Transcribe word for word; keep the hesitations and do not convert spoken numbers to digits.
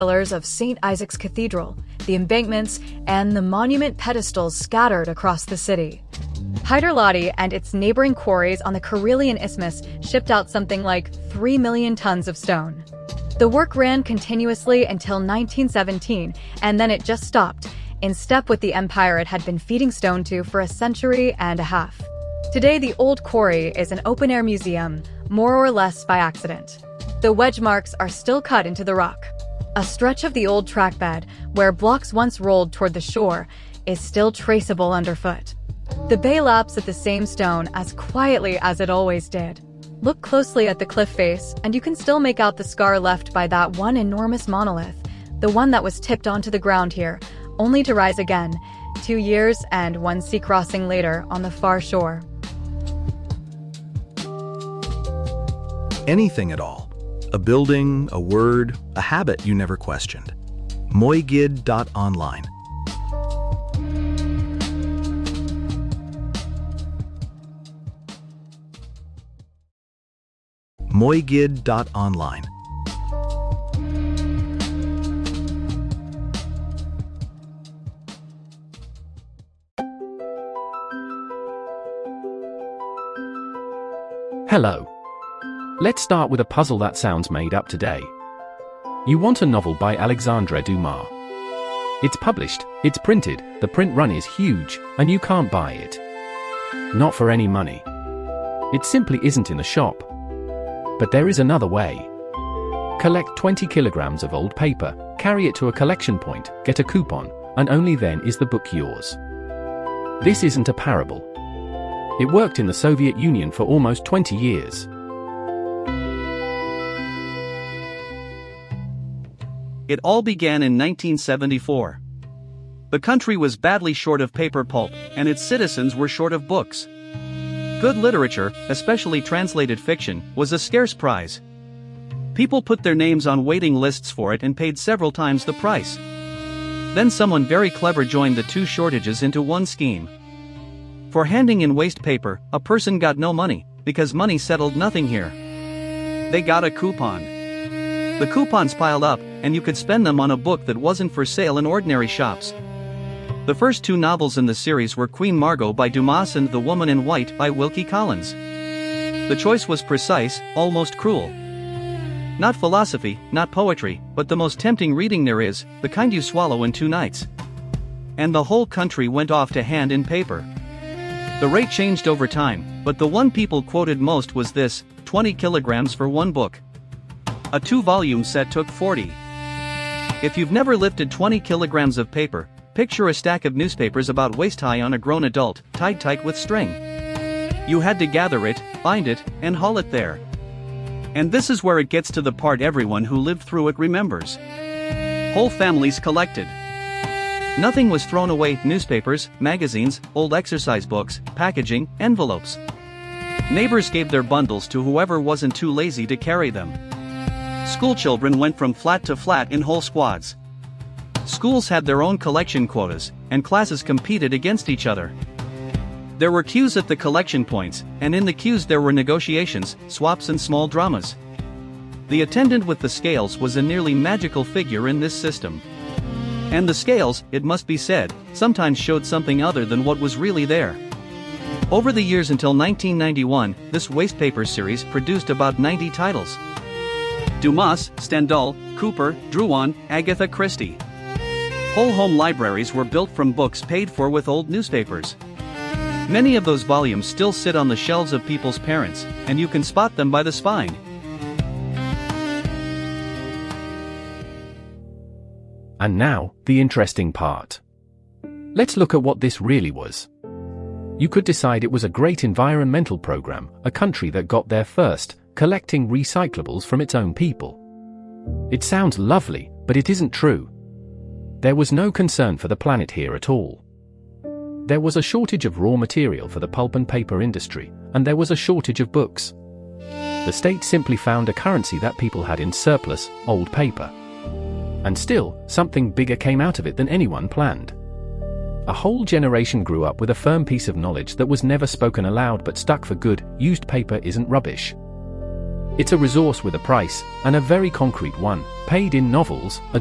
pillars of Saint Isaac's Cathedral, the embankments, and the monument pedestals scattered across the city. Hyder Lodi and its neighboring quarries on the Karelian Isthmus shipped out something like three million tons of stone. The work ran continuously until nineteen seventeen, and then it just stopped, in step with the empire it had been feeding stone to for a century and a half. Today, the old quarry is an open-air museum, more or less by accident. The wedge marks are still cut into the rock. A stretch of the old trackbed, where blocks once rolled toward the shore, is still traceable underfoot. The bay laps at the same stone as quietly as it always did. Look closely at the cliff face, and you can still make out the scar left by that one enormous monolith, the one that was tipped onto the ground here, only to rise again, two years and one sea crossing later on the far shore. Anything at all. A building, a word, a habit you never questioned. moigid dot online. moigid dot online. Hello. Let's start with a puzzle that sounds made up today. You want a novel by Alexandre Dumas. It's published, it's printed, the print run is huge, and you can't buy it. Not for any money. It simply isn't in the shop. But there is another way. Collect twenty kilograms of old paper, carry it to a collection point, get a coupon, and only then is the book yours. This isn't a parable. It worked in the Soviet Union for almost twenty years. It all began in nineteen seventy-four. The country was badly short of paper pulp, and its citizens were short of books. Good literature, especially translated fiction, was a scarce prize. People put their names on waiting lists for it and paid several times the price. Then someone very clever joined the two shortages into one scheme. For handing in waste paper, a person got no money, because money settled nothing here. They got a coupon. The coupons piled up, and you could spend them on a book that wasn't for sale in ordinary shops. The first two novels in the series were Queen Margot by Dumas and The Woman in White by Wilkie Collins. The choice was precise, almost cruel. Not philosophy, not poetry, but the most tempting reading there is, the kind you swallow in two nights. And the whole country went off to hand in paper. The rate changed over time, but the one people quoted most was this, twenty kilograms for one book. A two-volume set took forty. If you've never lifted twenty kilograms of paper, picture a stack of newspapers about waist-high on a grown adult, tied tight with string. You had to gather it, bind it, and haul it there. And this is where it gets to the part everyone who lived through it remembers. Whole families collected. Nothing was thrown away: newspapers, magazines, old exercise books, packaging, envelopes. Neighbors gave their bundles to whoever wasn't too lazy to carry them. Schoolchildren went from flat to flat in whole squads. Schools had their own collection quotas, and classes competed against each other. There were queues at the collection points, and in the queues there were negotiations, swaps and small dramas. The attendant with the scales was a nearly magical figure in this system. And the scales, it must be said, sometimes showed something other than what was really there. Over the years until nineteen ninety-one, this wastepaper series produced about ninety titles. Dumas, Stendhal, Cooper, Drouin, Agatha Christie. Whole home libraries were built from books paid for with old newspapers. Many of those volumes still sit on the shelves of people's parents, and you can spot them by the spine. And now, the interesting part. Let's look at what this really was. You could decide it was a great environmental program, a country that got there first, collecting recyclables from its own people. It sounds lovely, but it isn't true. There was no concern for the planet here at all. There was a shortage of raw material for the pulp and paper industry, and there was a shortage of books. The state simply found a currency that people had in surplus, old paper. And still, something bigger came out of it than anyone planned. A whole generation grew up with a firm piece of knowledge that was never spoken aloud but stuck for good: used paper isn't rubbish. It's a resource with a price, and a very concrete one, paid in novels,